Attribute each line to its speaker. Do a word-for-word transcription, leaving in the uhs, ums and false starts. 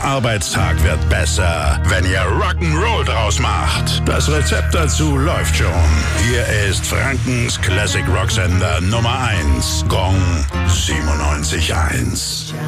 Speaker 1: Arbeitstag wird besser, wenn ihr Rock'n'Roll draus macht. Das Rezept dazu läuft schon. Hier ist Frankens Classic Rock Sender Nummer eins. Gong siebenundneunzig Komma eins.